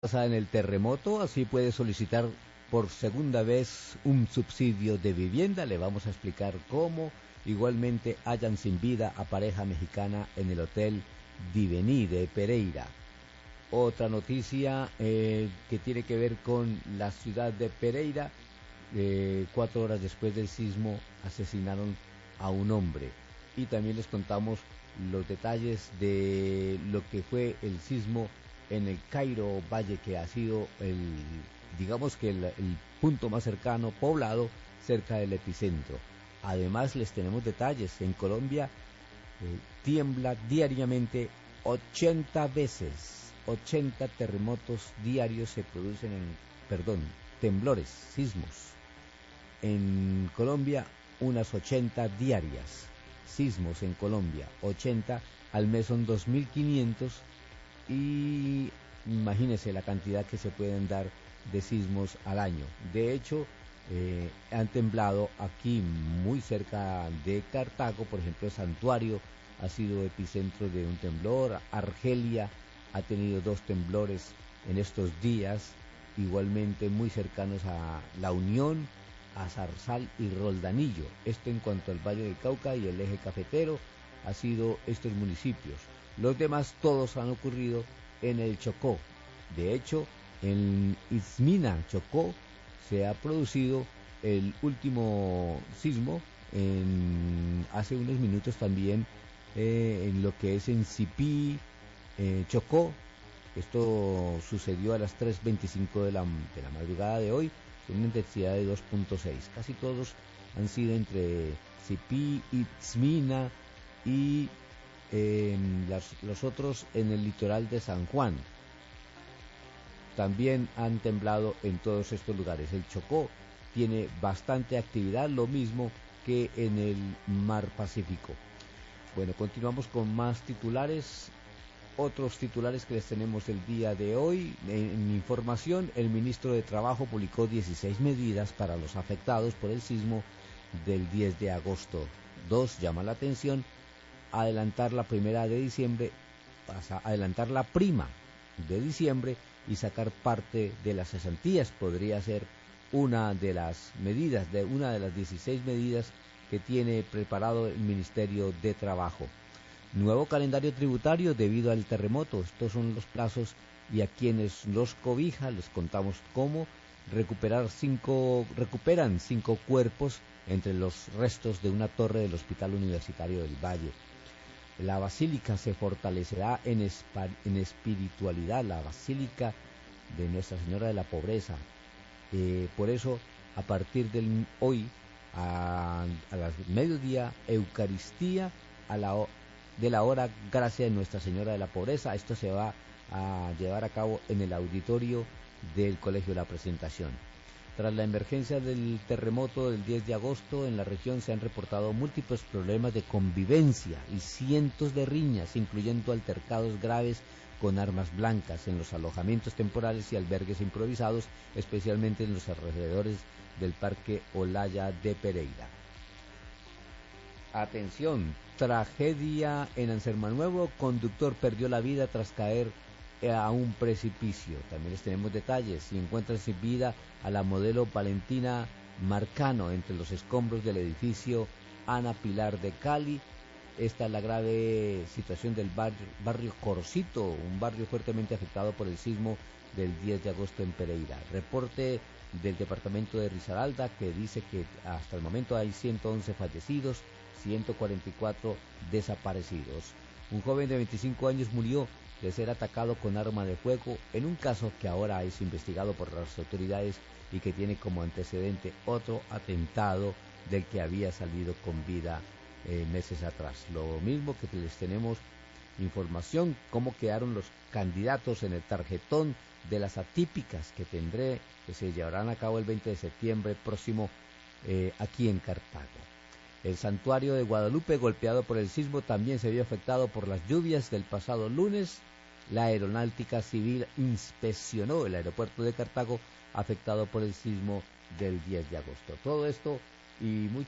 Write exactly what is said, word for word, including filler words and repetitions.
En el terremoto, así puede solicitar por segunda vez un subsidio de vivienda. Le vamos a explicar cómo. Igualmente hallan sin vida a pareja mexicana en el hotel Divení de Pereira. Otra noticia eh, que tiene que ver con la ciudad de Pereira. Eh, cuatro horas después del sismo asesinaron a un hombre. Y también les contamos los detalles de lo que fue el sismo en el Cairo Valle, que ha sido el, digamos que el, el punto más cercano, poblado, cerca del epicentro. Además les tenemos detalles. En Colombia eh, tiembla diariamente ochenta veces, ochenta terremotos diarios se producen en, perdón, temblores, sismos. En Colombia unas ochenta diarias, sismos en Colombia, ochenta, al mes son dos mil quinientos. Y imagínense la cantidad que se pueden dar de sismos al año. De hecho, eh, han temblado aquí muy cerca de Cartago, por ejemplo, Santuario ha sido epicentro de un temblor. Argelia ha tenido dos temblores en estos días, igualmente muy cercanos a La Unión, a Zarzal y Roldanillo. Esto en cuanto al Valle del Cauca y el eje cafetero, ha sido estos municipios. Los demás todos han ocurrido en el Chocó. De hecho, en Izmina, Chocó, se ha producido el último sismo en, hace unos minutos también eh, en lo que es en Sipí, eh, Chocó. Esto sucedió a las tres veinticinco de la, de la madrugada de hoy, con una intensidad de dos punto seis. Casi todos han sido entre Sipí, Izmina y Eh, las, los otros en el litoral de San Juan. También han temblado en todos estos lugares. El Chocó tiene bastante actividad, lo mismo que en el mar Pacífico. Bueno, continuamos con más titulares. Otros titulares que les tenemos el día de hoy. En, en información, el ministro de Trabajo publicó dieciséis medidas para los afectados por el sismo del diez de agosto. Dos, llama la atención: adelantar la primera de diciembre, pasa a adelantar la prima de diciembre y sacar parte de las cesantías. Podría ser una de las medidas, de una de las dieciséis medidas que tiene preparado el Ministerio de Trabajo. Nuevo calendario tributario debido al terremoto. Estos son los plazos, y a quienes los cobija les contamos cómo recuperar cinco, recuperan cinco cuerpos entre los restos de una torre del Hospital Universitario del Valle. La basílica se fortalecerá en, espa, en espiritualidad, la basílica de Nuestra Señora de la Pobreza. Eh, por eso, a partir del hoy, a, a las mediodía, Eucaristía a la, de la hora Gracia de Nuestra Señora de la Pobreza. Esto se va a llevar a cabo en el auditorio del Colegio de la Presentación. Tras la emergencia del terremoto del diez de agosto, en la región se han reportado múltiples problemas de convivencia y cientos de riñas, incluyendo altercados graves con armas blancas en los alojamientos temporales y albergues improvisados, especialmente en los alrededores del Parque Olaya de Pereira. Atención, tragedia en Ansermanuevo, conductor perdió la vida tras caer a un precipicio. También les tenemos detalles. Y encuentran sin vida a la modelo Valentina Marcano entre los escombros del edificio Ana Pilar de Cali. Esta es la grave situación del barrio, barrio Corcito, un barrio fuertemente afectado por el sismo del diez de agosto en Pereira. Reporte del departamento de Risaralda, que dice que hasta el momento hay ciento once fallecidos, ciento cuarenta y cuatro desaparecidos. Un joven de veinticinco años murió de ser atacado con arma de fuego en un caso que ahora es investigado por las autoridades y que tiene como antecedente otro atentado del que había salido con vida eh, meses atrás. Lo mismo que les tenemos información, cómo quedaron los candidatos en el tarjetón de las atípicas que tendré, que se llevarán a cabo el veinte de septiembre próximo eh, aquí en Cartago. El santuario de Guadalupe, golpeado por el sismo, también se vio afectado por las lluvias del pasado lunes. La Aeronáutica Civil inspeccionó el aeropuerto de Cartago, afectado por el sismo del diez de agosto. Todo esto y mucho